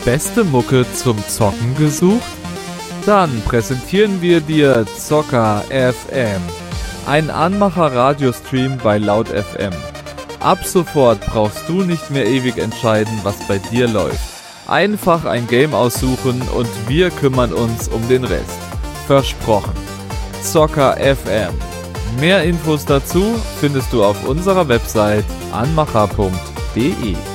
beste Mucke zum Zocken gesucht? Dann präsentieren wir dir Zocker FM, ein Anmacher-Radiostream bei Laut FM. Ab sofort brauchst du nicht mehr ewig entscheiden, was bei dir läuft. Einfach ein Game aussuchen und wir kümmern uns um den Rest. Versprochen. Zocker FM. Mehr Infos dazu findest du auf unserer Website anmacher.de.